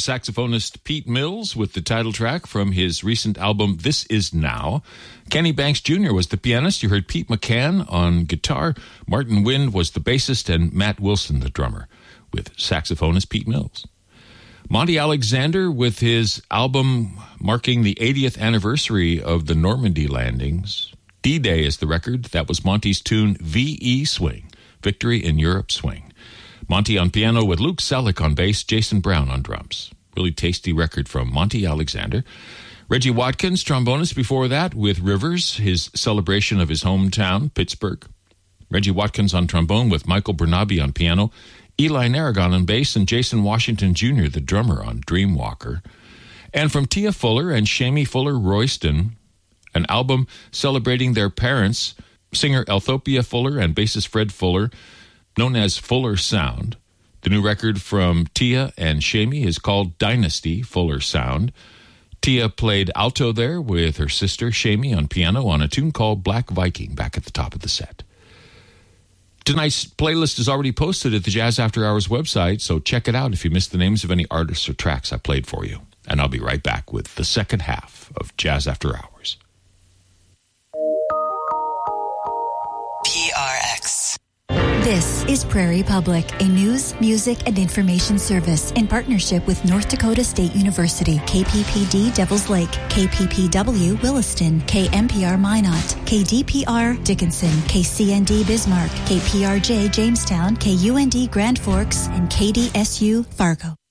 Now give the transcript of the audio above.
saxophonist Pete Mills with the title track from his recent album, This Is Now. Kenny Banks Jr. was the pianist. You heard Pete McCann on guitar. Martin Wind was the bassist, and Matt Wilson the drummer, with saxophonist Pete Mills. Monty Alexander with his album marking the 80th anniversary of the Normandy landings. D-Day is the record. That was Monty's tune, V.E. Swing, Victory in Europe Swing. Monty on piano with Luke Selleck on bass, Jason Brown on drums. Really tasty record from Monty Alexander. Reggie Watkins, trombonist before that with Rivers, his celebration of his hometown, Pittsburgh. Reggie Watkins on trombone with Michael Bernabe on piano, Eli Narragon on bass, and Jason Washington Jr., the drummer, on Dreamwalker. And from Tia Fuller and Shamie Fuller Royston, an album celebrating their parents, singer Elthopia Fuller and bassist Fred Fuller, known as Fuller Sound. The new record from Tia and Shamie is called Dynasty Fuller Sound. Tia played alto there with her sister Shamie on piano on a tune called Black Viking back at the top of the set. Tonight's playlist is already posted at the Jazz After Hours website, so check it out if you missed the names of any artists or tracks I played for you. And I'll be right back with the second half of Jazz After Hours. PRX. This is Prairie Public, a news, music, and information service in partnership with North Dakota State University, KPPD Devils Lake, KPPW Williston, KMPR Minot, KDPR Dickinson, KCND Bismarck, KPRJ Jamestown, KUND Grand Forks, and KDSU Fargo.